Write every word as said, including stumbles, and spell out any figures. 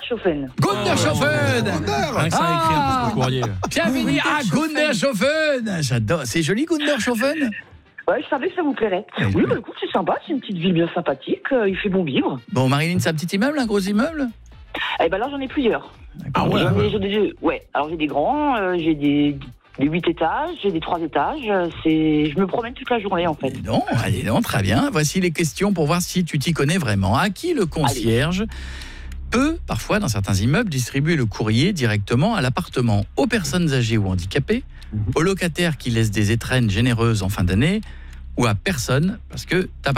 Gundershofen. Gundershofen. Rien que ça à écrire pour le courrier. Bienvenue à Gundershofen. J'adore. C'est joli Gundershofen. Ouais, je savais que ça vous plairait. Oui, bah écoute, c'est sympa, c'est une petite ville bien sympathique, euh, il fait bon vivre. Bon, Marilyn, c'est un petit immeuble, un gros immeuble? Eh ben là, j'en ai plusieurs. Ah ouais. J'en ai, j'en ai- ouais. Alors j'ai des grands, euh, j'ai des, des huit étages, j'ai des trois étages. euh, C'est, je me promène toute la journée en fait. Dis donc, allez donc, très bien. Voici les questions pour voir si tu t'y connais vraiment. À qui le concierge peut, parfois, dans certains immeubles, distribuer le courrier directement à l'appartement, aux personnes âgées ou handicapées, aux locataires qui laissent des étrennes généreuses en fin d'année, ou à personne, parce que t'as pas